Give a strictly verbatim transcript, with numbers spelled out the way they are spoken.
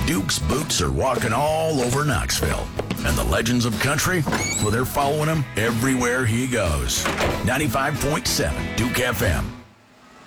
Duke's boots are walking all over Knoxville. And the legends of country, well, they're following him everywhere he goes. ninety-five point seven Duke F M.